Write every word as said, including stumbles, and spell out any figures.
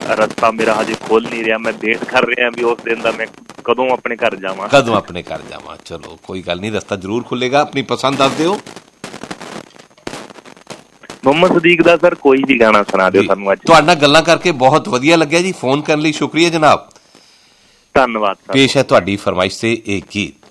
ਰਸਤਾ ਮੇਰਾ ਹਜੇ ਖੁੱਲ ਨਹੀਂ ਰਿਹਾ। ਮੈਂ ਵੇਟ ਕਰ ਰਿਹਾ ਵੀ ਉਸ ਦਿਨ ਦਾ ਮੈਂ ਕਦੋਂ ਆਪਣੇ ਘਰ ਜਾਵਾਂ ਕਦੋਂ ਆਪਣੇ ਘਰ ਜਾਵਾਂ। ਚਲੋ ਕੋਈ ਗੱਲ ਨਹੀਂ, ਰਸਤਾ ਜ਼ਰੂਰ ਖੁੱਲੇਗਾ। ਆਪਣੀ ਪਸੰਦ ਦੱਸ ਦਿਓ। ਮੁਹੰਮਦ ਸਦੀਕ ਦਾ ਸਰ ਕੋਈ ਵੀ ਗਾਣਾ ਸੁਣਾ ਦਿਓ ਸਾਨੂੰ। ਅੱਜ ਤੁਹਾਡੇ ਨਾਲ ਗੱਲਾਂ ਕਰਕੇ ਬਹੁਤ ਵਧੀਆ ਲੱਗਿਆ ਜੀ। ਫੋਨ ਕਰਨ ਲਈ ਸ਼ੁਕਰੀਆ ਜਨਾਬ। ਧੰਨਵਾਦ। ਪੇਸ਼ ਹੈ ਤੁਹਾਡੀ ਫਰਮਾਇਸ਼ ਤੇ ਇਹ ਗੀਤ।